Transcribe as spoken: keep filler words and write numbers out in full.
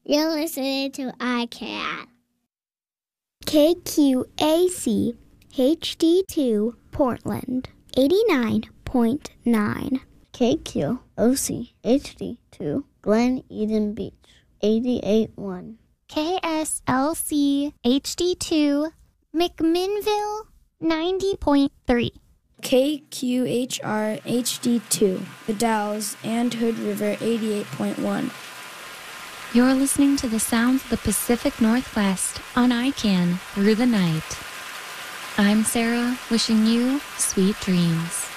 You're listening to I C A N. K Q A C H D two Portland, eighty-nine point nine. K Q O C H D two Glen Eden Beach, eighty-eight point one. K S L C H D two McMinnville, ninety point three. K Q H R H D two The Dalles and Hood River, eighty-eight point one. You're listening to the sounds of the Pacific Northwest on I C A N through the night. I'm Sarah, wishing you sweet dreams.